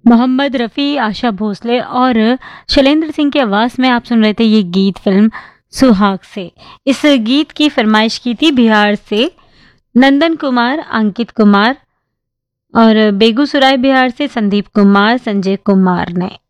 मोहम्मद रफ़ी, आशा भोसले और शैलेंद्र सिंह की आवाज़ में आप सुन रहे थे ये गीत फिल्म सुहाग से। इस गीत की फरमाइश की थी बिहार से नंदन कुमार, अंकित कुमार और बेगूसराय बिहार से संदीप कुमार, संजय कुमार ने।